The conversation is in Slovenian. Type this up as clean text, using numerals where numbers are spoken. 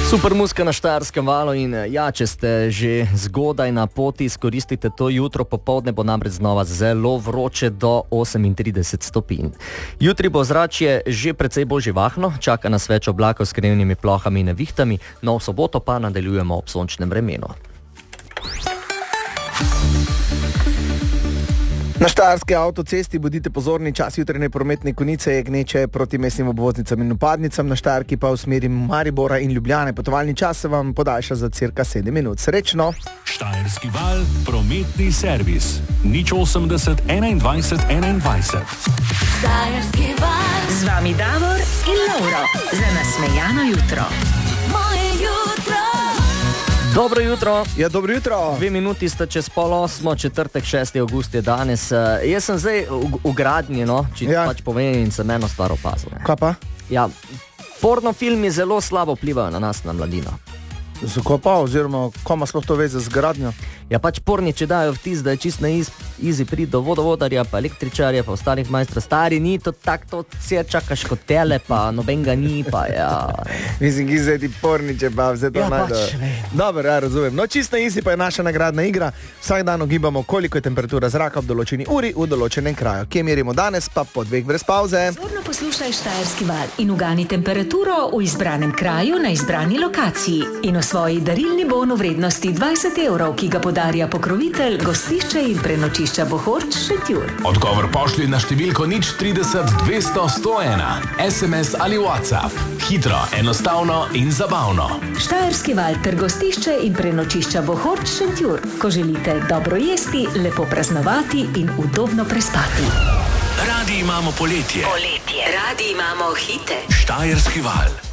Super muzika na Štajerskem valu in ja, če ste že zgodaj na poti, izkoristite to jutro, popoldne bo namreč znova zelo vroče do 38 stopinj. Jutri bo zračje že precej bolj živahno, čaka nas več oblakov s krivnimi plohami in nevihtami, no v soboto pa nadaljujemo ob sončnem vremenu. Na štajerski avtocesti bodite pozorni, čas jutranje prometne konice je gneče proti mestnim obvoznicam in vpadnicam, na Štajerki pa v smeri Maribora in Ljubljane. Potovalni čas se vam podaljša za cirka 7 minut. Srečno! Štajerski val, prometni servis. 080 21 21. Štajerski val. Z vami Davor in Lauro. Za nasmejano jutro. Moje jutro. Dobro jutro. Ja, dobro jutro. 2 minuti sta čez 7:30, četrtek 6. avgust je danes. Jaz sem zdaj v gradnji, no, če pač povem in sem eno stvar opazil. Kaj pa? Ja, pornofilmi zelo slabo vplivajo na nas, na mladino. Zakaj pa, oziroma koma sploh to veze z gradnjo? Ja, pač porniče dajo vtis, da je čist na easy prid do vodovodarja, pa električarja, pa ostalih majstrov. Stari ni to tako, to vse čakaš kot tele, pa nobenga ni, pa ja. Mislim, ki zdaj ti porniče, pa vse to Ja, najdo. pač, Dobro, ja, razumem. No, čist na easy pa je naša nagradna igra. Vsak dan ugibamo, koliko je temperatura zraka v določeni uri v določenem kraju. Kje merimo danes, pa po 2 brez pauze. Zorno poslušaj Štajerski val in ugani temperaturo v izbranem kraju na izbrani lokaciji. In o svoji darilni bon v vrednosti 20 evrov, ki ga podarja pokrovitelj gostišče in prenočišča Bohorč Šentjur. Odgovor pošlji na številko 030 200 101. SMS ali WhatsApp. Hitro, enostavno in zabavno. Štajerski val ter gostišče in prenočišča Bohorč Šentjur. Ko želite dobro jesti, lepo praznovati in udobno prespati. Radi imamo poletje. Radi imamo hite. Štajerski val.